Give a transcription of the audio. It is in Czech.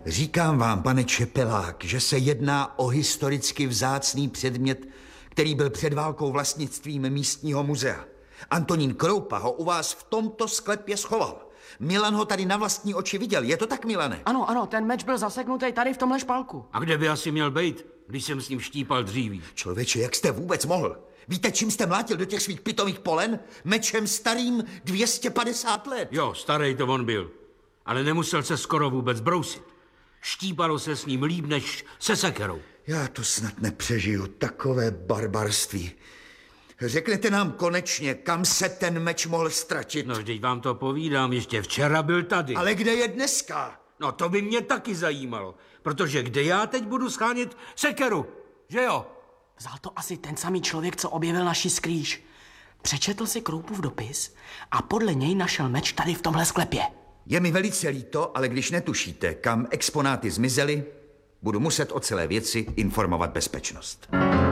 Říkám vám, pane Čepelák, že se jedná o historicky vzácný předmět, který byl před válkou vlastnictvím místního muzea. Antonín Kroupa ho u vás v tomto sklepě schoval. Milan ho tady na vlastní oči viděl. Je to tak, Milane? Ano, ten meč byl zaseknutý tady v tomhle špalku. A kde by asi měl být, když jsem s ním štípal dříví? Člověče, jak jste vůbec mohl? Víte, čím jste mlátil do těch svých pitomých polen? Mečem starým 250 let. Jo, starý to on byl. Ale nemusel se skoro vůbec brousit. Štípalo se s ním líp než se sekerou. Já to snad nepřežiju, takové barbarství. Řeknete nám konečně, kam se ten meč mohl ztratit? No, vždyť vám to povídám, ještě včera byl tady. Ale kde je dneska? No, to by mě taky zajímalo, protože kde já teď budu schánět sekeru, že jo? Vzal to asi ten samý člověk, co objevil naši skrýž. Přečetl si Kroupův dopis a podle něj našel meč tady v tomhle sklepě. Je mi velice líto, ale když netušíte, kam exponáty zmizely, budu muset o celé věci informovat bezpečnost.